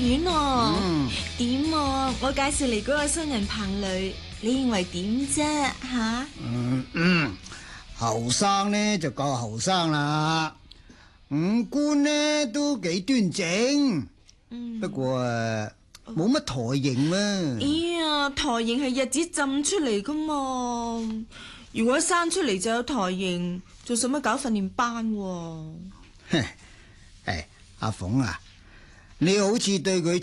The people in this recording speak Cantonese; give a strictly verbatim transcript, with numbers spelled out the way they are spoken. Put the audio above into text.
園啊？點、 嗯、 啊？我介紹嚟嗰個新人彭雷，你認為點啫？吓？ 嗯嗯，後生呢就夠後生啦，五官呢都幾端正， 嗯、 不過誒冇乜台型啊。 咦呀，台型係日子浸出嚟噶嘛？如果生出嚟就有台型，仲使乜搞訓練班喎？ 誒，阿鳳啊，你好似對佢